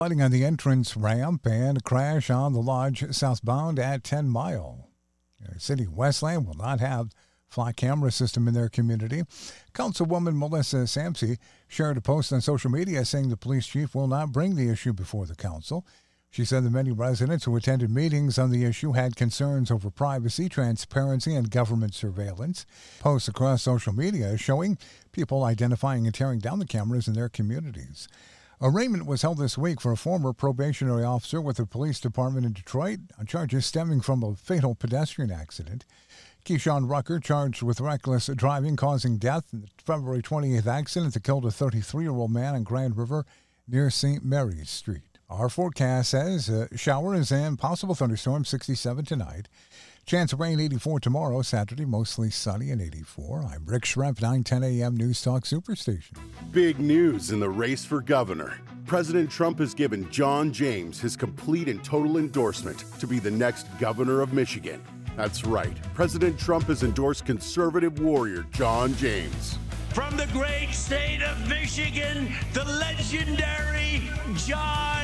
Flooding on the entrance ramp and a crash on the Lodge southbound at 10 Mile. City of Westland will not have flock camera system in their community. Councilwoman Melissa Sampsey shared a post on social media saying the police chief will not bring the issue before the council. She said the many residents who attended meetings on the issue had concerns over privacy, transparency, and government surveillance. Posts across social media showing people identifying and tearing down the cameras in their communities. Arraignment was held this week for a former probationary officer with the police department in Detroit on charges stemming from a fatal pedestrian accident. Keyshawn Rucker charged with reckless driving causing death in the February 28th accident that killed a 33-year-old man on Grand River near St. Mary's Street. Our forecast says showers and possible thunderstorms 67 tonight. Chance of rain 84 tomorrow, Saturday, mostly sunny and 84. I'm Rick Schrempf, 910 a.m. News Talk Superstation. Big news in the race for governor. President Trump has given John James his complete and total endorsement to be the next governor of Michigan. That's right. President Trump has endorsed conservative warrior John James. From the great state of Michigan, the legendary John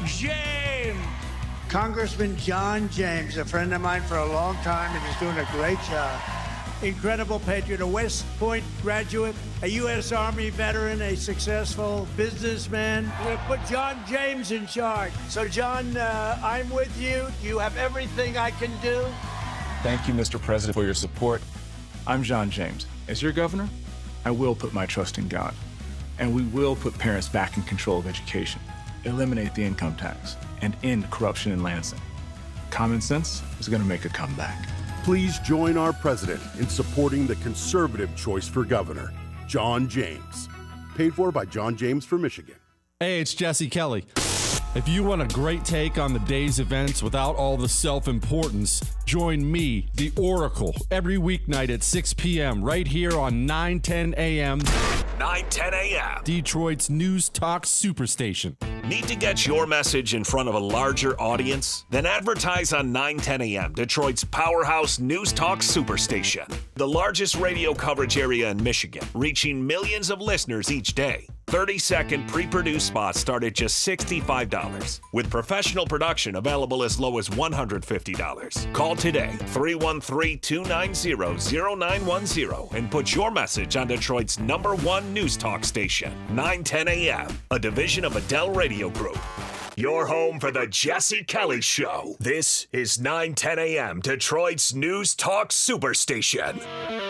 James. Congressman John James, a friend of mine for a long time, and is doing a great job. Incredible patriot, a West Point graduate, a U.S. Army veteran, a successful businessman. We're going to put John James in charge. So, John, I'm with you. You have everything I can do. Thank you, Mr. President, for your support. I'm John James. As your governor, I will put my trust in God, and we will put parents back in control of education, eliminate the income tax, and end corruption in Lansing. Common sense is going to make a comeback. Please join our president in supporting the conservative choice for governor, John James. Paid for by John James for Michigan. Hey, it's Jesse Kelly. If you want a great take on the day's events without all the self-importance, join me, The Oracle, every weeknight at 6 p.m. right here on 910 a.m. 910 a.m. Detroit's News Talk Superstation. Need to get your message in front of a larger audience? Then advertise on 910 a.m., Detroit's powerhouse News Talk Superstation. The largest radio coverage area in Michigan, reaching millions of listeners each day. 30-second pre-produced spots start at just $65, with professional production available as low as $150. Call today, 313-290-0910, and put your message on Detroit's #1 news talk station, 910 a.m., a division of Adele Radio Group. Your home for the Jesse Kelly Show. This is 910 a.m., Detroit's News Talk Superstation.